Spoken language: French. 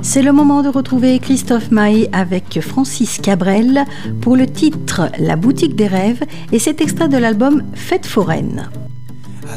C'est le moment de retrouver Christophe Maé avec Francis Cabrel pour le titre La boutique des rêves et cet extrait de l'album Fête foraine.